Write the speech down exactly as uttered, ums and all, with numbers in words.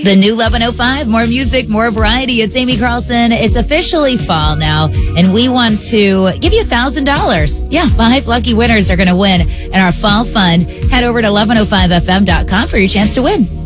The new eleven oh five, more music, more variety. It's Amy Carlson. It's officially fall now, and we want to give you one thousand dollars. Yeah, five lucky winners are going to win in our fall fund. Head over to eleven oh five f m dot com for your chance to win.